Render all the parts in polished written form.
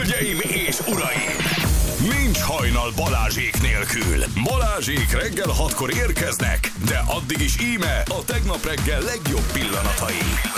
Hölgyeim és uraim! Nincs hajnal Balázsék nélkül. Balázsék reggel 6-kor érkeznek, de addig is íme a tegnap reggel legjobb pillanatai.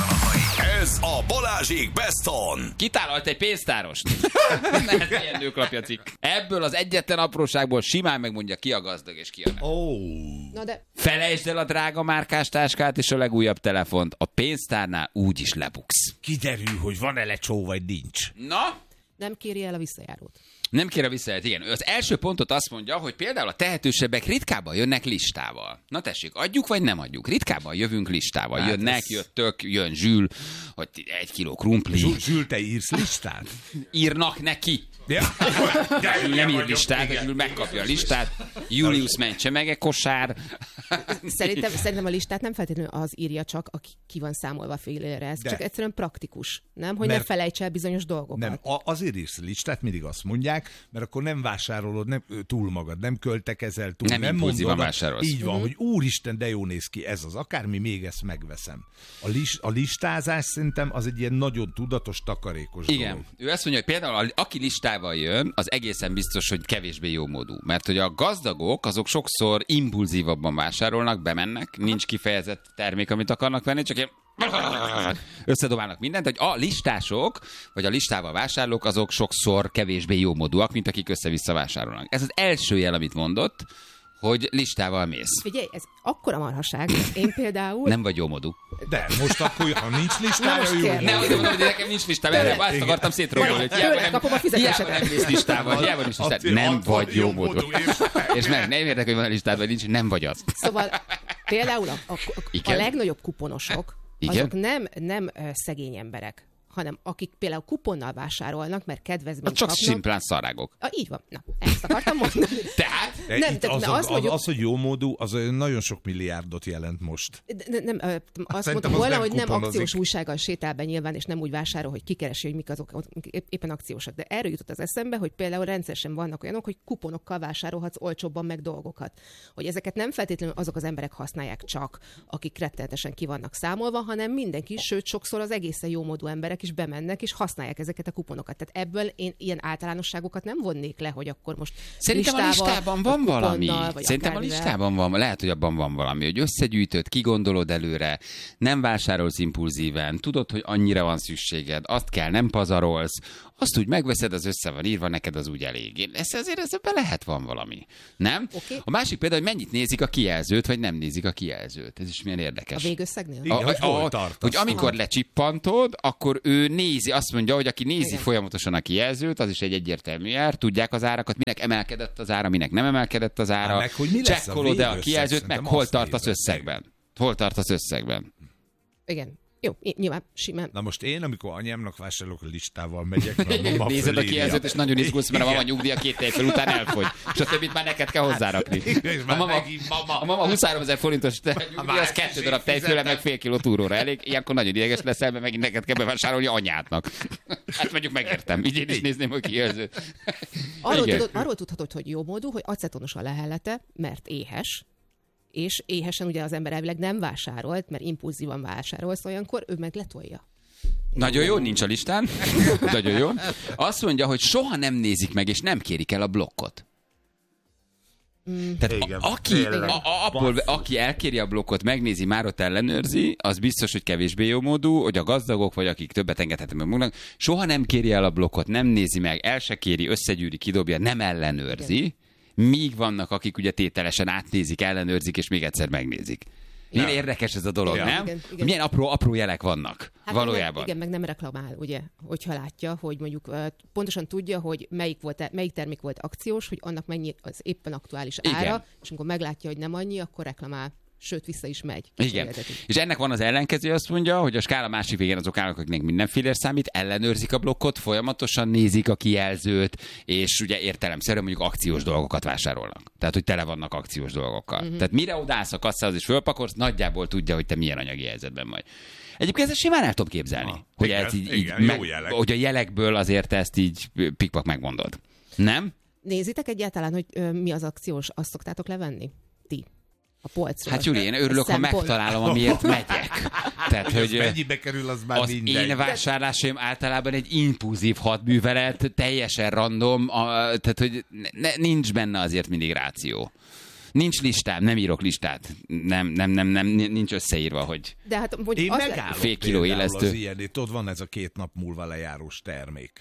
Ez a Balázsék Best On. Kitálalt egy pénztárost. Ez ilyen nőklapja cikk. Ebből az egyetlen apróságból simán megmondja, ki a gazdag és ki a nem. Na de... Felejtsd el a drága márkás táskát és a legújabb telefont. A pénztárnál úgyis lebuksz. Kiderül, hogy van-e lecsó, vagy nincs. Na? Nem kéri el a visszajárót. Nem kér a visszajárót, igen. Ő az első pontot azt mondja, hogy például a tehetősebbek ritkábban jönnek listával. Na tessék, adjuk vagy nem adjuk? Ritkábban jövünk listával. Hát jönnek, jöttök, jön Zsül, hogy 1 kiló krumpli. Zsül, te írsz listát? Írnak neki. Ja. Zsül nem ír listát, Zsül megkapja a listát. Julius mentsemege kosár. Szerintem a listát nem feltétlenül az írja csak, aki ki van számolva félére. Ez csak egyszerűen praktikus, nem? Hogy ne felejts el bizonyos dolgokat. Nem, azért írsz listát, mindig azt mondják, mert akkor nem vásárolod túl magad, nem költekezel túl, nem impulzívan vásárolsz. Így van, hogy úristen, de jó néz ki ez az, akármi, még ezt megveszem. A listázás szerintem az egy ilyen nagyon tudatos, takarékos dolog. Igen, ő azt mondja, hogy például aki listával jön, az egészen biztos, hogy kevésbé jó módú. Mert hogy a gazdagok, azok sokszor impulzívabban vásárolnak, bemennek, nincs kifejezett termék, amit akarnak venni, csak ilyen összedobálnak mindent, hogy a listások, vagy a listával vásárlók, azok sokszor kevésbé jó módúak, mint akik össze-vissza vásárolnak. Ez az első jel, amit mondott, hogy listával mész. Figyelj, ez akkora marhaság. Én például... Nem vagy jómodú. De most akkor, ha nincs listája, jó. Nem, azért mondom, hogy nekem nincs listám, erre azt akartam szétrólni, hogy hiába nem mész listával, hiába nincs listával. Nem vagy jómodú. És meg nem érdekel, hogy van a listád, vagy nincs, nem vagy az. Szóval például a legnagyobb kuponosok, azok nem szegény emberek, hanem akik például kuponnal vásárolnak, mert kedvezményt csak kapnak. Csak szimplán szarágok. Így van. Na, ezt akartam mondani. Tehát? Az, hogy jó módú, az nagyon sok milliárdot jelent most. Azt mondtam volna, hogy nem akciós újsággal sétál be nyilván, és nem úgy vásárol, hogy kikeresi, hogy mik azok éppen akciósak. De erről jutott az eszembe, hogy például rendszeresen vannak olyanok, hogy kuponokkal vásárolhatsz olcsóbban meg dolgokat. Hogy ezeket nem feltétlenül azok az emberek használják csak, akik rettenetesen ki vannak számolva, hanem mindenki, sőt sokszor az egészen jó módú emberek is bemennek, és használják ezeket a kuponokat. Tehát ebből én ilyen általánosságokat nem vonnék le, hogy akkor most szerintem a listában van valami. Szerintem a listában van, lehet, hogy abban van valami, hogy összegyűjtöd, kigondolod előre, nem vásárolsz impulzíven, tudod, hogy annyira van szükséged, azt kell, nem pazarolsz, azt úgy megveszed, az össze van írva, neked az úgy elég. Ezzel lehet van valami. Nem? Okay. A másik például, hogy mennyit nézik a kijelzőt, vagy nem nézik a kijelzőt. Ez is milyen érdekes. A végösszegnél? Igen, hogy amikor lecsippantod, akkor ő nézi, azt mondja, hogy aki nézi folyamatosan a kijelzőt, az is egy egyértelmű jár, tudják az árakat, minek emelkedett az ára, minek nem emelkedett az ára. Csekkolod-e a kijelzőt, meg hol tart az összegben. Hol tart az összegben. Igen. Jó, nyilván simán. Na most én, amikor anyámnak vásárolok, a listával megyek. Nézed a kijelzőt, és nagyon izgulsz, mert a mama nyugdíja 2 év fel után elfogy. És a többit már neked kell hozzárakni. A mama 23 000 forintos nyugdíja, az 2 darab tejfőle, meg fél kiló túróra elég. Ilyenkor nagyon ideges leszel, mert megint neked kell bevásárolni anyádnak. Hát mondjuk megértem. Így én is nézném a kijelzőt. Arról tudhatod, hogy jó módú, hogy acetonos a lehellete, mert éhes, és éhesen ugye az ember elvileg nem vásárolt, mert impulzívan vásárolsz, olyankor ő meg letolja. Nagyon jó, nincs a listán. Nagyon jó. Azt mondja, hogy soha nem nézik meg, és nem kérik el a blokkot. Tehát igen, aki elkéri a blokkot, megnézi, már ott ellenőrzi, az biztos, hogy kevésbé jó módú, hogy a gazdagok, vagy akik többet engedhetnek meg maguknak, soha nem kéri el a blokkot, nem nézi meg, el se kéri, összegyűri, kidobja, nem ellenőrzi. Igen. Míg vannak, akik ugye tételesen átnézik, ellenőrzik, és még egyszer megnézik. Milyen érdekes ez a dolog, nem? Igen. Milyen apró jelek vannak valójában. Igen, meg nem reklamál, ugye, hogyha látja, hogy mondjuk pontosan tudja, hogy melyik termék volt akciós, hogy annak mennyi az éppen aktuális ára, igen. És amikor meglátja, hogy nem annyi, akkor reklamál. Sőt, vissza is megy. Igen. És ennek van az ellenkező, azt mondja, hogy a skála másik végén azok állnak, akiknek mindenféle számít, ellenőrzik a blokkot, folyamatosan nézik a kijelzőt, és ugye értelemszerűen mondjuk akciós dolgokat vásárolnak. Tehát, hogy tele vannak akciós dolgokkal. Tehát mire odállsz a kasszához és fölpakolsz, nagyjából tudja, hogy te milyen anyagi helyzetben vagy. Egyébként ezt simán el tudom képzelni. Hogy hogy a jelekből azért ezt így pikpak megmondod. Nem? Nézitek egyáltalán, hogy mi az akciós, azt szoktátok levenni? Ti? a polcról. Hát Gyuri, én örülök, ha megtalálom, amiért megyek. Tehát, hogy mennyibe kerül, az már az mindegy. én vásárlásaim általában egy impulzív hadművelet, teljesen random, tehát hogy nincs benne azért mindig ráció. Nincs listám, nem írok listát. Nem, nincs összeírva, hogy de hát, én megállom fél kiló élesztő. Az ilyen, ott van ez a 2 nap múlva lejárós termék.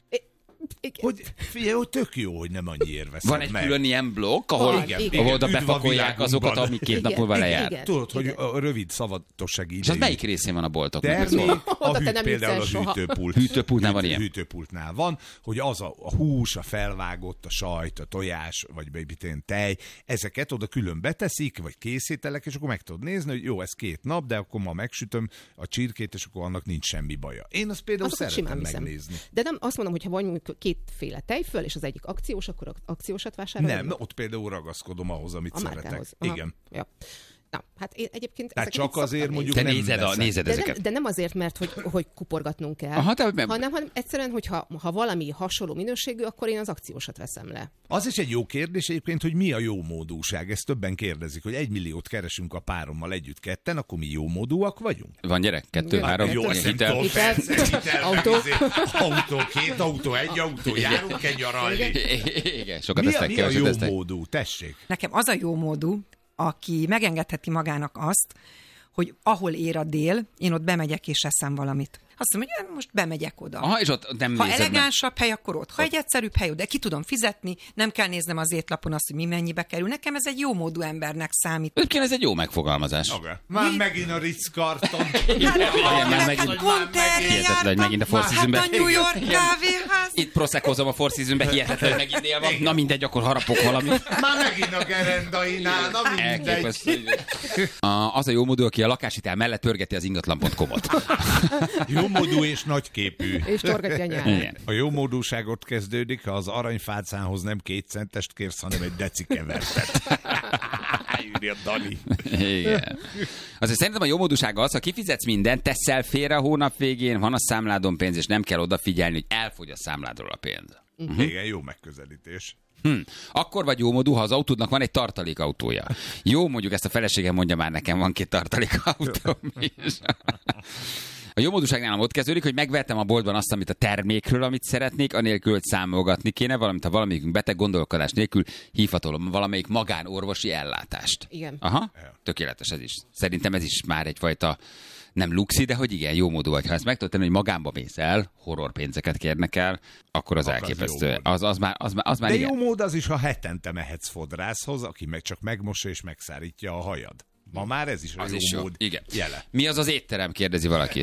Hogy figyelj, hogy tök jó, hogy nem annyiért veszed Van egy meg. külön ilyen blokk, ahol oda bepakolják azokat, amik 2 nap múlva lejár. Tudod, hogy a rövid szavatossági idejű. És az melyik részén van a boltoknak? Termék, Oda te nem például a jussz el soha. hűtőpult. Hűtőpultnál van ilyen? Hűtőpultnál van, hogy az a hús, a felvágott, a sajt, a tojás, vagy tej, ezeket oda külön beteszik, vagy készítelek, és akkor meg tudod nézni, hogy jó, ez 2 nap, de akkor ma megsütöm a csirkét, és akkor annak nincs semmi baja. Én azt például szeretem megnézni. De nem azt mondom, hogy ha van 2 tejföl, és az egyik akciós, akkor akciósat vásárolom. Nem, ott például ragaszkodom ahhoz, amit a szeretek. márkához. Igen. Ja. Na, hát én egyébként... Tehát csak azért mondjuk Te nem nézed ezeket. De nem azért, mert hogy kuporgatnunk kell, Aha, hanem egyszerűen, hogy ha valami hasonló minőségű, akkor én az akciósat veszem le. Az is egy jó kérdés egyébként, hogy mi a jó módúság. Ezt többen kérdezik, hogy 1 milliót keresünk a párommal együtt ketten, akkor mi jó módúak vagyunk? Van gyerek? 2, 3, Jó, Hitel. autó. Autó. 2 autó, 1 autó, járunk-e nyaralni? Igen, sokat Mi tesznek, a keveset jó tesznek. módú? Tessék. Nekem az a jó módú, aki megengedheti magának azt, hogy ahol ér a dél, én ott bemegyek és eszem valamit. Azt mondom, hogy most bemegyek oda. Aha, és ott nem Ha nézed meg. elegánsabb hely, akkor ott. Ha egy egyszerűbb hely, de ki tudom fizetni, nem kell néznem az étlapon azt, hogy mi mennyibe kerül. Nekem ez egy jó módú embernek számít. Egyébként ez egy jó megfogalmazás. Már megint a Ritz-Carton. Igen, már megint- Hihetetlen, hogy megint a Four Hát Seasonben. a New York kávéház. Itt proseckozom a Four Seasonben, hihetetlen, hogy megint dél van. Na mindegy, akkor harapok valamit. Már megint a gerendainál, na mindegy. Elképesztő. Az a jó módú, aki a lakáshitel mellett törgeti az ingatlan.com-ot. Jó módú és nagyképű. És torgatja a nyárat. Igen. A jó módúság ott kezdődik, ha az aranyfácánhoz nem 2 centest kérsz, hanem egy deci kevertet. Írja Dani. Igen. Azért szerintem a jó módúság az, ha kifizetsz mindent, teszel félre a hónap végén, van a számládon pénz, és nem kell odafigyelni, hogy elfogy a számládról a pénz. Igen, jó megközelítés. Akkor vagy jómódú, ha az autódnak van egy tartalékautója. Jó, mondjuk ezt a feleségem mondja már nekem, van 2 tartalékautóm is. A jómódúság nálam ott kezdődik, hogy megvettem a boltban azt, amit a termékről, amit szeretnék, anélkül, hogy számolgatni kéne, valamint ha valamelyikünk beteg, gondolkodás nélkül hívhatom valamelyik magánorvosi ellátást. Igen. Aha, tökéletes ez is. Szerintem ez is már egyfajta nem luxi, de hogy igen, jómódú vagy. Ha ezt meg tudod tenni, hogy magánba mész el, horror pénzeket kérnek el, akkor az elképesztő. Az már De igen. jó mód az is, ha hetente mehetsz fodrászhoz, aki meg csak megmossa és megszárítja a hajad. Ma már ez is a Az jó is jó. mód Igen. jele. Mi az étterem, kérdezi valaki.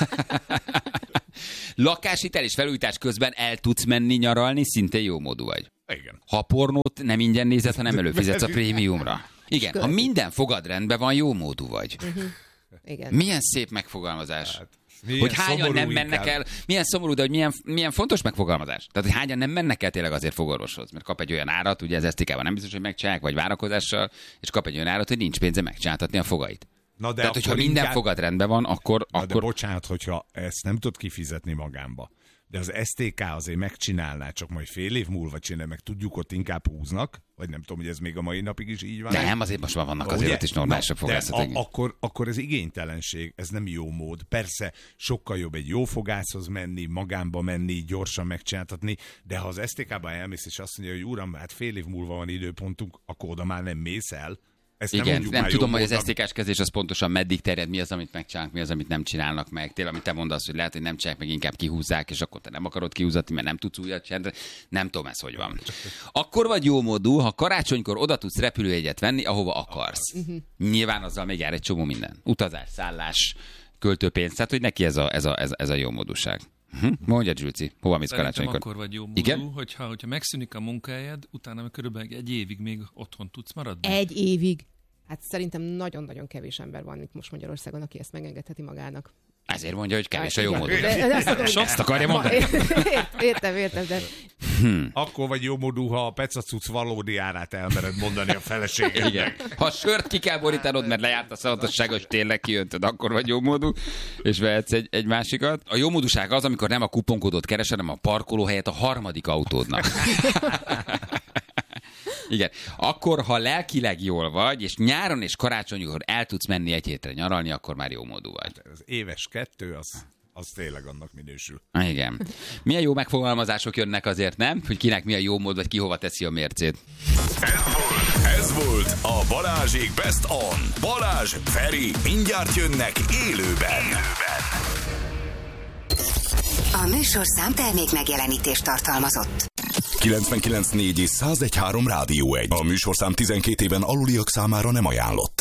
Lakáshitel és felújítás közben el tudsz menni nyaralni, szintén jó módú vagy. Igen. Ha pornót nem ingyen nézed, hanem előfizetsz a prémiumra. Igen, ha minden fogad rendben van, jó módú vagy. Igen. Milyen szép megfogalmazás. Milyen Hogy hányan szomorú nem mennek inkább. el, milyen szomorú, de hogy milyen fontos megfogalmazás. Tehát, hogy hányan nem mennek el tényleg azért fogorvoshoz, mert kap egy olyan árat, ugye ez STK-ban nem biztos, hogy megcsinálják, vagy várakozással, és kap egy olyan árat, hogy nincs pénze megcsináltatni a fogait. Na de Tehát, hogyha akkor minden inkább- fogad rendben van, akkor... Na de bocsánat, hogyha ezt nem tud kifizetni magánba, de az STK azért megcsinálná, csak majd fél év múlva csinál, meg tudjuk, ott inkább húznak, vagy nem tudom, hogy ez még a mai napig is így van. Nem, azért most már vannak azért Ugye? ott is normálisabb Na, de fogászatok. akkor ez igénytelenség, ez nem jó mód. Persze sokkal jobb egy jó fogászhoz menni, magánba menni, gyorsan megcsináltatni, de ha az STK-ba elmész, és azt mondja, hogy uram, hát fél év múlva van időpontunk, akkor oda már nem mész el. Ezt Igen, mondjuk nem már tudom, jó hogy az módnak. STK-s kezdés az pontosan meddig terjed, mi az, amit megcsinálnak, mi az, amit nem csinálnak meg. Tényleg, amit te mondasz, hogy lehet, hogy nem csinálják, meg inkább kihúzzák, és akkor te nem akarod kihúzatni, mert nem tudsz újat csinálni. Nem tudom, ez hogy van. Akkor vagy jó módú, ha karácsonykor oda tudsz repülőjegyet venni, ahova akarsz. Nyilván azzal még jár egy csomó minden. Utazás, szállás, költőpénz, tehát hogy neki ez a jó módúság. Mondja, Zsülci, hova mész Szerintem karácsonykor? akkor vagy jó módú, Igen? hogyha megszűnik a munkahelyed, utána körülbelül 1 évig még otthon tudsz maradni. 1 évig. Hát szerintem nagyon-nagyon kevés ember van itt most Magyarországon, aki ezt megengedheti magának. Ezért mondja, hogy kevés a jó Igen. módú. De azt mondom, Ezt akarja mondani? Értem, de Akkor vagy jó módú, ha a pecacuc valódi árát elmered mondani a feleségednek. Igen. Ha a sört ki kell borítanod, mert lejárt a szavatossága, és tényleg kijöntöd, akkor vagy jó módú, és vehetsz egy másikat. A jó módúság az, amikor nem a kuponkódot keresed, hanem a parkolóhelyet a harmadik autódnak. Igen. Akkor, ha lelkileg jól vagy, és nyáron és karácsonykor el tudsz menni egy hétre nyaralni, akkor már jó módú vagy. Az éves 2, az tényleg annak minősül. Igen. Milyen jó megfogalmazások jönnek azért, nem? Hogy kinek mi a jó mód, vagy ki hova teszi a mércét. Ez volt a Balázsék Best On. Balázs, Feri, mindjárt jönnek élőben. A műsorszám termék megjelenítést tartalmazott. 99.4 és 101.3 Rádió 1. A műsorszám 12 éven aluliak számára nem ajánlott.